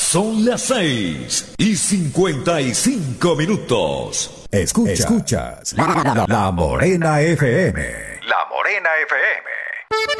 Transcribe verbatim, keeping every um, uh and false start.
Son las seis y cincuenta y cinco minutos. Escucha, escuchas La, la, la Morena F M. La Morena F M.